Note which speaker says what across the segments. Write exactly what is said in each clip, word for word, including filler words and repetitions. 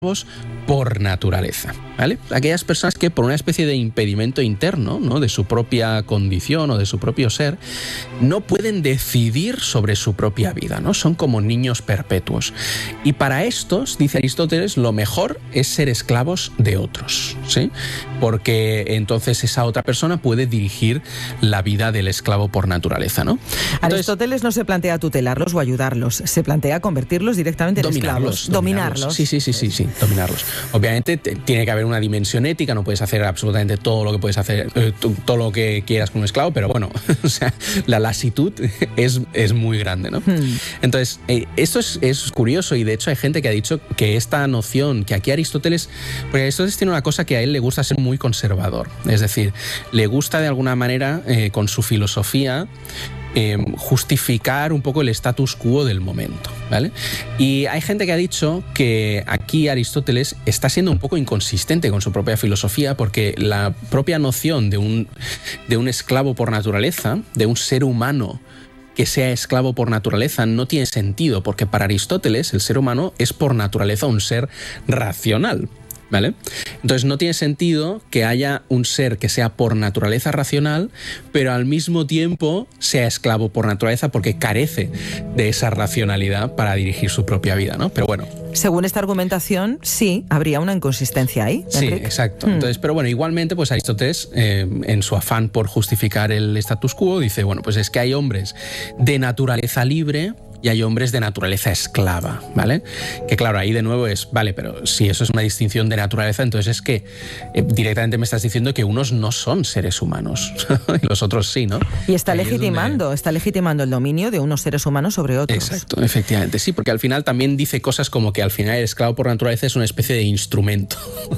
Speaker 1: por naturaleza, ¿vale? Aquellas personas que por una especie de impedimento interno, ¿no?, de su propia condición o de su propio ser, no pueden decidir sobre su propia vida, ¿no? Son como niños perpetuos. Y para estos, dice Aristóteles, lo mejor es ser esclavos de otros, ¿sí? Porque entonces esa otra persona puede dirigir la vida del esclavo por naturaleza, ¿no? Entonces,
Speaker 2: Aristóteles no se plantea tutelarlos o ayudarlos, se plantea convertirlos directamente en esclavos.
Speaker 1: Dominarlos. dominarlos. Sí, sí, sí, sí, sí. Dominarlos. Obviamente te, tiene que haber una dimensión ética, no puedes hacer absolutamente todo lo que puedes hacer, eh, todo lo que quieras con un esclavo, pero bueno, o sea, la lasitud es, es muy grande, ¿no? Hmm. Entonces, eh, esto es, es curioso y de hecho hay gente que ha dicho que esta noción, que aquí Aristóteles, porque Aristóteles tiene una cosa que a él le gusta ser muy conservador, es decir, le gusta de alguna manera, eh, con su filosofía, Eh, justificar un poco el status quo del momento, ¿vale? Y hay gente que ha dicho que aquí Aristóteles está siendo un poco inconsistente con su propia filosofía porque la propia noción de un, de un esclavo por naturaleza, de un ser humano que sea esclavo por naturaleza, no tiene sentido, porque para Aristóteles el ser humano es por naturaleza un ser racional, ¿vale? Entonces no tiene sentido que haya un ser que sea por naturaleza racional, pero al mismo tiempo sea esclavo por naturaleza porque carece de esa racionalidad para dirigir su propia vida, ¿no? Pero bueno.
Speaker 2: Según esta argumentación, sí, habría una inconsistencia ahí.
Speaker 1: Sí, Enrique. Exacto. Hmm. Entonces, pero bueno, igualmente, pues Aristóteles, eh, en su afán por justificar el status quo, dice, bueno, pues es que hay hombres de naturaleza libre y hay hombres de naturaleza esclava, ¿vale? Que claro, ahí de nuevo es, vale, pero si eso es una distinción de naturaleza, entonces es que eh, directamente me estás diciendo que unos no son seres humanos y los otros sí, ¿no?
Speaker 2: Y está ahí legitimando, donde... está legitimando el dominio de unos seres humanos sobre otros.
Speaker 1: Exacto, efectivamente, sí, porque al final también dice cosas como que al final el esclavo por naturaleza es una especie de instrumento,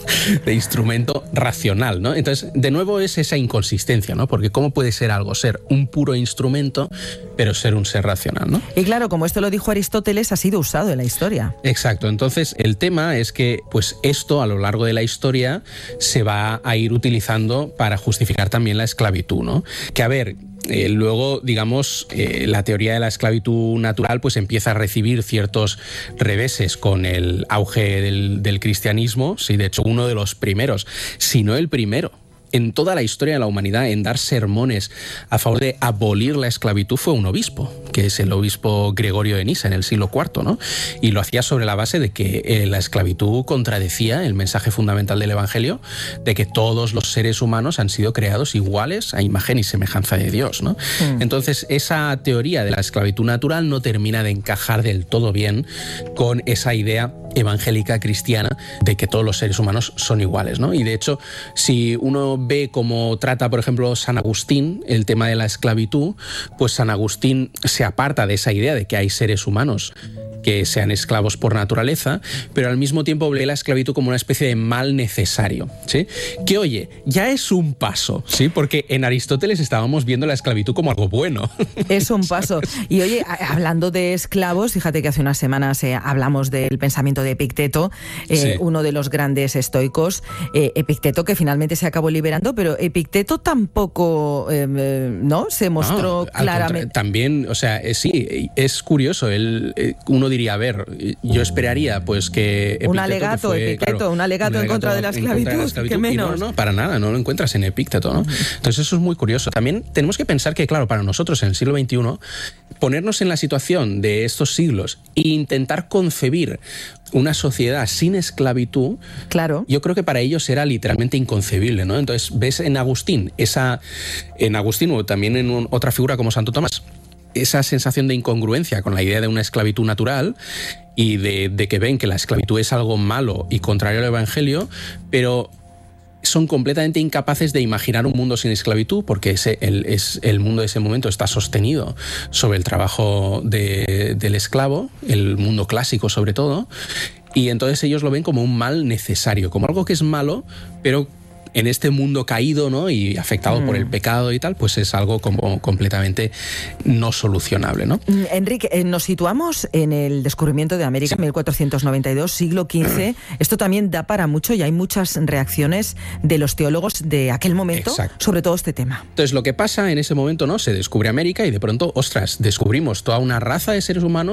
Speaker 1: de instrumento racional, ¿no? Entonces, de nuevo es esa inconsistencia, ¿no? Porque ¿cómo puede ser algo ser un puro instrumento, pero ser un ser racional, ¿no?
Speaker 2: Y claro, como esto lo dijo Aristóteles, ha sido usado en la historia.
Speaker 1: Exacto. Entonces, el tema es que pues esto a lo largo de la historia se va a ir utilizando para justificar también la esclavitud, ¿no? Que a ver, Eh, luego, digamos, eh, la teoría de la esclavitud natural pues empieza a recibir ciertos reveses con el auge del, del cristianismo. Sí, de hecho, uno de los primeros, si no el primero, en toda la historia de la humanidad en dar sermones a favor de abolir la esclavitud fue un obispo, que es el obispo Gregorio de Nisa en el siglo cuarto, ¿no? Y lo hacía sobre la base de que eh, la esclavitud contradecía el mensaje fundamental del Evangelio de que todos los seres humanos han sido creados iguales a imagen y semejanza de Dios, ¿no? Mm. Entonces, esa teoría de la esclavitud natural no termina de encajar del todo bien con esa idea evangélica cristiana de que todos los seres humanos son iguales, ¿no? Y de hecho, si uno ve cómo trata, por ejemplo, San Agustín el tema de la esclavitud, pues San Agustín se aparta de esa idea de que hay seres humanos que sean esclavos por naturaleza, pero al mismo tiempo ve la esclavitud como una especie de mal necesario, ¿sí? Que, oye, ya es un paso, ¿sí? Porque en Aristóteles estábamos viendo la esclavitud como algo bueno.
Speaker 2: Es un paso. Y, oye, hablando de esclavos, fíjate que hace unas semanas eh, hablamos del pensamiento de Epicteto, eh, sí. uno de los grandes estoicos, eh, Epicteto, que finalmente se acabó liberando, pero Epicteto tampoco, eh, ¿no? Se mostró no, claramente...
Speaker 1: También, o sea, eh, sí, es curioso, él, eh, uno diría, a ver, yo esperaría pues que Epicteto,
Speaker 2: un alegato,
Speaker 1: que fue,
Speaker 2: Epicteto,
Speaker 1: claro,
Speaker 2: un alegato en contra de la esclavitud, de la esclavitud que menos.
Speaker 1: Y no, no, para nada, no lo encuentras en Epicteto, ¿no? Entonces eso es muy curioso. También tenemos que pensar que, claro, para nosotros en el siglo veintiuno, ponernos en la situación de estos siglos e intentar concebir una sociedad sin esclavitud,
Speaker 2: claro,
Speaker 1: yo creo que para ellos era literalmente inconcebible, ¿no? Entonces ves en Agustín, esa, en Agustín o también en un, otra figura como Santo Tomás, esa sensación de incongruencia con la idea de una esclavitud natural y de, de que ven que la esclavitud es algo malo y contrario al Evangelio, pero son completamente incapaces de imaginar un mundo sin esclavitud porque ese, el, es, el mundo de ese momento está sostenido sobre el trabajo de, del esclavo, el mundo clásico sobre todo, y entonces ellos lo ven como un mal necesario, como algo que es malo, pero en este mundo caído, ¿no? Y afectado mm. por el pecado y tal, pues es algo como completamente no solucionable, ¿no?
Speaker 2: Enrique, eh, nos situamos en el descubrimiento de América, sí. mil cuatrocientos noventa y dos, siglo quince. Esto también da para mucho y hay muchas reacciones de los teólogos de aquel momento Exacto. sobre todo este tema.
Speaker 1: Entonces, lo que pasa en ese momento, ¿no? Se descubre América y de pronto, ostras, descubrimos toda una raza de seres humanos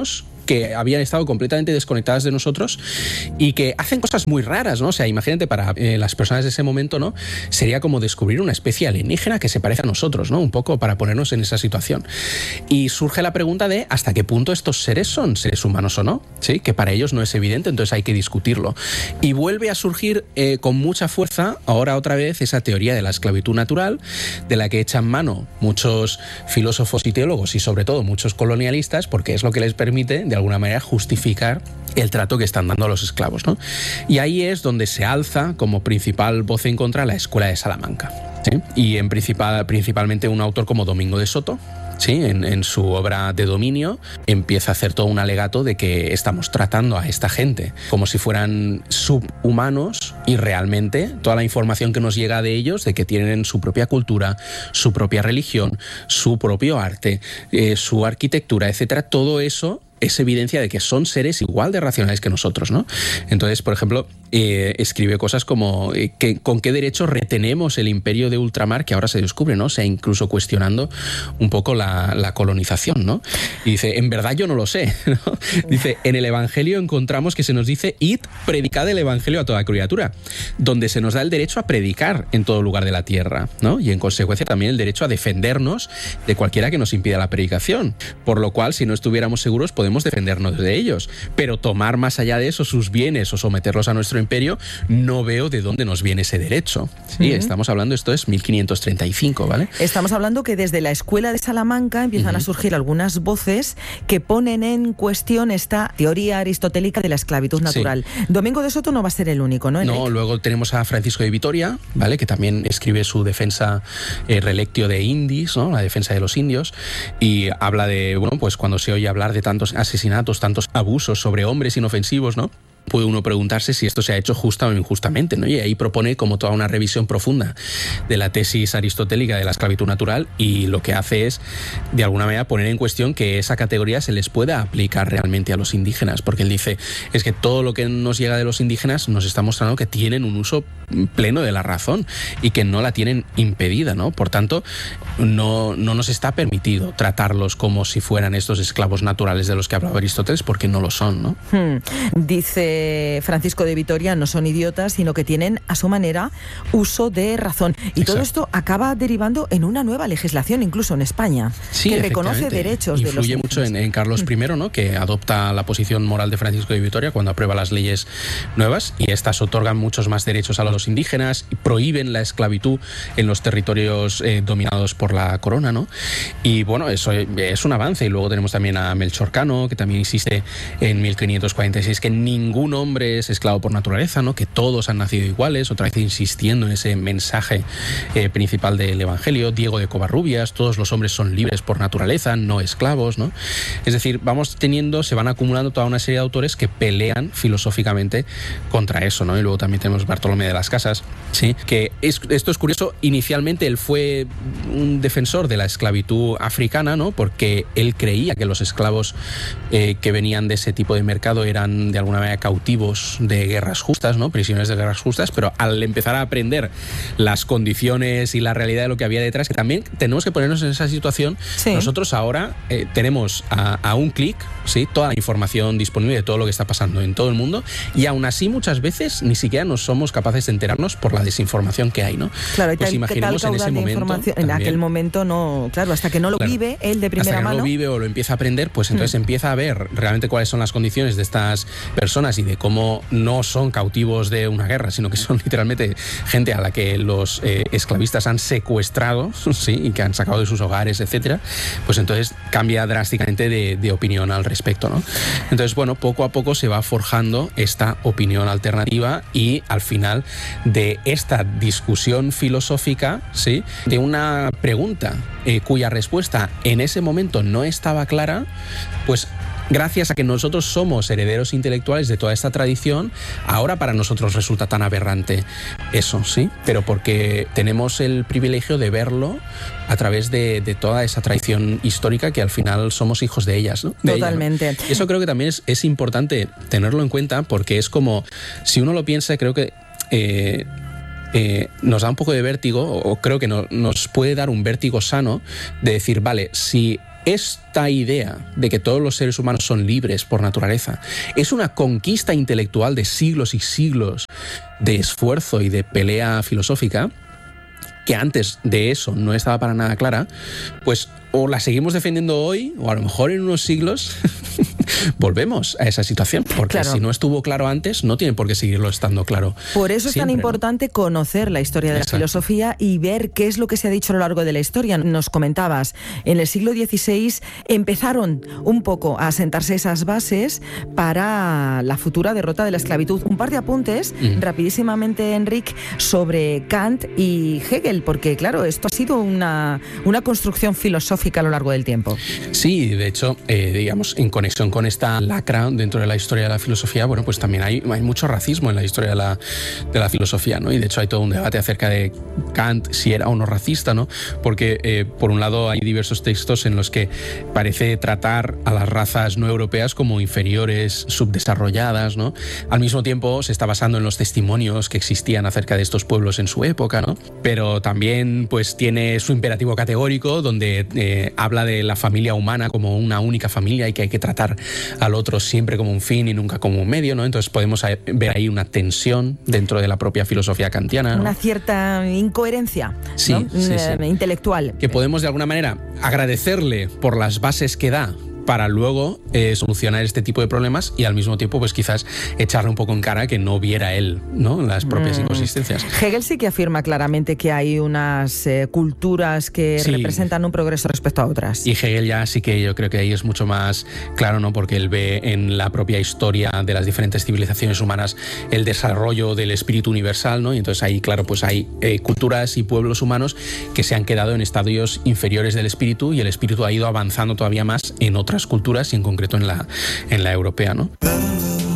Speaker 1: que habían estado completamente desconectadas de nosotros y que hacen cosas muy raras, ¿no? O sea, imagínate para eh, las personas de ese momento, ¿no? Sería como descubrir una especie alienígena que se parece a nosotros, ¿no? Un poco para ponernos en esa situación. Y surge la pregunta de hasta qué punto estos seres son seres humanos o no, ¿sí? Que para ellos no es evidente, entonces hay que discutirlo. Y vuelve a surgir eh, con mucha fuerza, ahora otra vez, esa teoría de la esclavitud natural, de la que echan mano muchos filósofos y teólogos y sobre todo muchos colonialistas, porque es lo que les permite, de alguna manera, justificar el trato que están dando a los esclavos, ¿no? Y ahí es donde se alza como principal voz en contra la Escuela de Salamanca, ¿sí? Y en principal, principalmente un autor como Domingo de Soto, sí, en, en su obra de Dominio, empieza a hacer todo un alegato de que estamos tratando a esta gente como si fueran subhumanos y realmente toda la información que nos llega de ellos, de que tienen su propia cultura, su propia religión, su propio arte, eh, su arquitectura, etcétera, todo eso es evidencia de que son seres igual de racionales que nosotros, ¿no? Entonces, por ejemplo, eh, escribe cosas como eh, que, con qué derecho retenemos el imperio de ultramar que ahora se descubre, ¿no? O sea, incluso cuestionando un poco la, la colonización, ¿no? Y dice, en verdad yo no lo sé, ¿no? Dice, en el Evangelio encontramos que se nos dice, id, predicad el Evangelio a toda criatura, donde se nos da el derecho a predicar en todo lugar de la tierra, ¿no? Y en consecuencia también el derecho a defendernos de cualquiera que nos impida la predicación, por lo cual, si no estuviéramos seguros, podemos defendernos de ellos, pero tomar más allá de eso sus bienes o someterlos a nuestro imperio, no veo de dónde nos viene ese derecho. Sí, uh-huh. Estamos hablando, esto es mil quinientos treinta y cinco, ¿vale?
Speaker 2: Estamos hablando que desde la Escuela de Salamanca empiezan uh-huh. a surgir algunas voces que ponen en cuestión esta teoría aristotélica de la esclavitud natural. Sí. Domingo de Soto no va a ser el único, ¿no?
Speaker 1: No, luego tenemos a Francisco de Vitoria, ¿vale? Que también escribe su defensa eh, relectio de Indis, ¿no? La defensa de los indios, y habla de, bueno, pues cuando se oye hablar de tantos asesinatos, tantos abusos sobre hombres inofensivos, ¿no? Puede uno preguntarse si esto se ha hecho justa o injustamente, ¿no? Y ahí propone como toda una revisión profunda de la tesis aristotélica de la esclavitud natural, y lo que hace es, de alguna manera, poner en cuestión que esa categoría se les pueda aplicar realmente a los indígenas, porque él dice, es que todo lo que nos llega de los indígenas nos está mostrando que tienen un uso pleno de la razón y que no la tienen impedida, ¿no? Por tanto, no, no nos está permitido tratarlos como si fueran estos esclavos naturales de los que hablaba Aristóteles, porque no lo son, ¿no?
Speaker 2: Hmm. Dice Francisco de Vitoria, no son idiotas, sino que tienen a su manera uso de razón. Y Exacto. todo esto acaba derivando en una nueva legislación, incluso en España,
Speaker 1: sí,
Speaker 2: que reconoce derechos
Speaker 1: Influye
Speaker 2: de los
Speaker 1: Influye mucho en, en Carlos primero, ¿no? Que adopta la posición moral de Francisco de Vitoria cuando aprueba las leyes nuevas, y estas otorgan muchos más derechos a los indígenas y prohíben la esclavitud en los territorios eh, dominados por la corona, ¿no? Y bueno, eso es un avance. Y luego tenemos también a Melchor Cano, que también insiste en mil quinientos cuarenta y seis que ningún hombre es esclavo por naturaleza, ¿no? Que todos han nacido iguales, otra vez insistiendo en ese mensaje eh, principal del Evangelio. Diego de Covarrubias, todos los hombres son libres por naturaleza, no esclavos, ¿no? Es decir, vamos teniendo, se van acumulando toda una serie de autores que pelean filosóficamente contra eso, ¿no? Y luego también tenemos Bartolomé de las Casas, ¿sí? Que es, esto es curioso, inicialmente él fue un defensor de la esclavitud africana, ¿no? Porque él creía que los esclavos eh, que venían de ese tipo de mercado eran de alguna manera cautivos de guerras justas, ¿no? Prisioneros de guerras justas, pero al empezar a aprender las condiciones y la realidad de lo que había detrás, que también tenemos que ponernos en esa situación, sí. Nosotros ahora eh, tenemos a, a un clic, ¿sí? Toda la información disponible de todo lo que está pasando en todo el mundo, y aún así muchas veces ni siquiera nos somos capaces de enterarnos por la desinformación que hay, ¿no?
Speaker 2: Claro,
Speaker 1: pues
Speaker 2: tal,
Speaker 1: imaginemos en ese momento también,
Speaker 2: en aquel momento no, claro, hasta que no lo claro, vive él de primera
Speaker 1: hasta que
Speaker 2: mano.
Speaker 1: no lo vive o lo empieza a aprender, pues entonces hmm. empieza a ver realmente cuáles son las condiciones de estas personas y de cómo no son cautivos de una guerra, sino que son literalmente gente a la que los eh, esclavistas han secuestrado, sí, y que han sacado de sus hogares, etcétera. Pues entonces cambia drásticamente de, de opinión al respecto, ¿no? Entonces, bueno, poco a poco se va forjando esta opinión alternativa, y al final de esta discusión filosófica, sí, de una pregunta eh, cuya respuesta en ese momento no estaba clara, pues gracias a que nosotros somos herederos intelectuales de toda esta tradición, ahora para nosotros resulta tan aberrante eso, ¿sí? Pero porque tenemos el privilegio de verlo a través de, de toda esa tradición histórica, que al final somos hijos de ellas, ¿no? De
Speaker 2: Totalmente.
Speaker 1: Ella, ¿no? Eso creo que también es, es importante tenerlo en cuenta, porque es como, si uno lo piensa, creo que eh, eh, nos da un poco de vértigo, o creo que no, nos puede dar un vértigo sano de decir, vale, si esta idea de que todos los seres humanos son libres por naturaleza es una conquista intelectual de siglos y siglos de esfuerzo y de pelea filosófica, que antes de eso no estaba para nada clara, pues o la seguimos defendiendo hoy, o a lo mejor en unos siglos volvemos a esa situación, porque claro, si no estuvo claro antes, no tiene por qué seguirlo estando claro.
Speaker 2: Por eso es
Speaker 1: siempre,
Speaker 2: tan importante, ¿no?, conocer la historia de Exacto. la filosofía y ver qué es lo que se ha dicho a lo largo de la historia. Nos comentabas, en el siglo dieciséis empezaron un poco a sentarse esas bases para la futura derrota de la esclavitud. Un par de apuntes, mm. rapidísimamente, Enric, sobre Kant y Hegel, porque claro, esto ha sido una, una construcción filosófica a lo largo del tiempo.
Speaker 1: Sí, de hecho, eh, digamos, en conexión con esta lacra dentro de la historia de la filosofía, bueno, pues también hay, hay mucho racismo en la historia de la, de la filosofía, ¿no? Y de hecho hay todo un debate acerca de Kant, si era o no racista, ¿no? Porque, eh, por un lado, hay diversos textos en los que parece tratar a las razas no europeas como inferiores, subdesarrolladas, ¿no? Al mismo tiempo, se está basando en los testimonios que existían acerca de estos pueblos en su época, ¿no? Pero también, pues, tiene su imperativo categórico, donde eh, Eh, habla de la familia humana como una única familia y que hay que tratar al otro siempre como un fin y nunca como un medio, ¿no? Entonces podemos ver ahí una tensión dentro de la propia filosofía kantiana, ¿no?
Speaker 2: Una cierta incoherencia,
Speaker 1: sí,
Speaker 2: ¿no?
Speaker 1: sí, sí.
Speaker 2: intelectual.
Speaker 1: Que podemos de alguna manera agradecerle por las bases que da para luego eh, solucionar este tipo de problemas y al mismo tiempo pues quizás echarle un poco en cara que no viera él, ¿no?, las propias mm. inconsistencias.
Speaker 2: Hegel sí que afirma claramente que hay unas eh, culturas que sí. representan un progreso respecto a otras.
Speaker 1: Y Hegel ya sí que yo creo que ahí es mucho más claro, ¿no?, porque él ve en la propia historia de las diferentes civilizaciones humanas el desarrollo del espíritu universal, ¿no? Y entonces ahí, claro, pues hay eh, culturas y pueblos humanos que se han quedado en estadios inferiores del espíritu y el espíritu ha ido avanzando todavía más en otras culturas y en concreto en la, en la europea, ¿no?